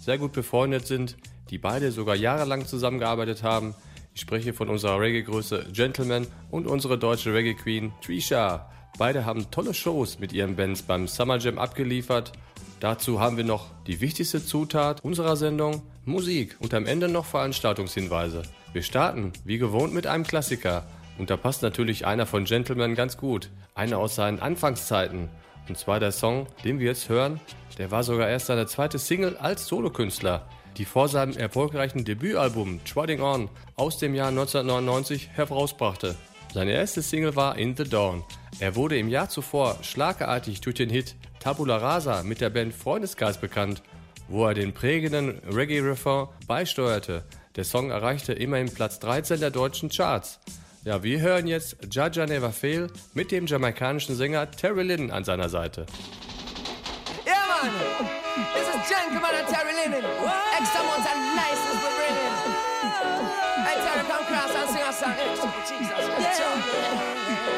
sehr gut befreundet sind, die beide sogar jahrelang zusammengearbeitet haben. Ich spreche von unserer Reggae-Größe Gentleman und unsere deutsche Reggae-Queen Trisha. Beide haben tolle Shows mit ihren Bands beim Summer Jam abgeliefert. Dazu haben wir noch die wichtigste Zutat unserer Sendung, Musik, und am Ende noch Veranstaltungshinweise. Wir starten, wie gewohnt, mit einem Klassiker. Und da passt natürlich einer von Gentleman ganz gut. Einer aus seinen Anfangszeiten. Und zwar der Song, den wir jetzt hören, der war sogar erst seine zweite Single als Solokünstler, die vor seinem erfolgreichen Debütalbum Trotting On aus dem Jahr 1999 herausbrachte. Seine erste Single war In the Dawn. Er wurde im Jahr zuvor schlagartig durch den Hit Tabula Rasa mit der Band Freundesgeist bekannt, wo er den prägenden Reggae-Refrain beisteuerte. Der Song erreichte immerhin Platz 13 der deutschen Charts. Ja, wir hören jetzt Jaja Never Fail mit dem jamaikanischen Sänger Terry Lynn an seiner Seite. Yeah, man! This is Gentleman and Terry Lynn. Extra months and niceness we're bringing. Hey, Terry, come cross and sing a song. Jesus.